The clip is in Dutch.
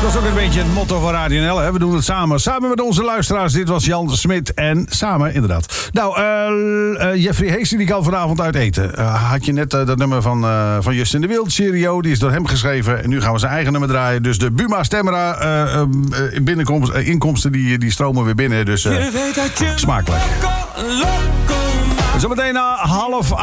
Dat is ook een beetje het motto van Radio NL. Hè? We doen het samen. Samen met onze luisteraars. Dit was Jan Smit en samen inderdaad. Nou, Jeffrey Heesen die kan vanavond uit eten. Had je net dat nummer van Justin de Wild, Cheerio. Die is door hem geschreven. En nu gaan we zijn eigen nummer draaien. Dus de Buma Stemra inkomsten die stromen weer binnen. Dus smakelijk. Zometeen na 7:30.